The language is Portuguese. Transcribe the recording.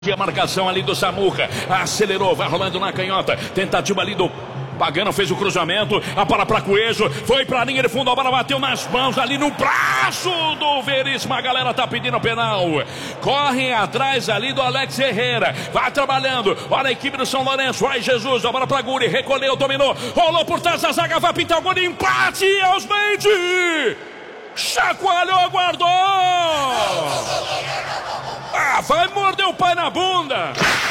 A marcação ali do Samuca, acelerou, vai rolando na canhota, tentativa ali do Pagano, fez o cruzamento, a bola para Coelho, foi para a linha de fundo, a bola bateu nas mãos ali no braço do Veríssimo, a galera tá pedindo penal, correm atrás ali do Alex Herrera, vai trabalhando, olha a equipe do São Lourenço, vai Jesus, a bola para Guri, recolheu, dominou, rolou por trás da zaga, vai pintar o gol de empate aos 20, chacoalhou, aguardou. Vai morder o pai na bunda.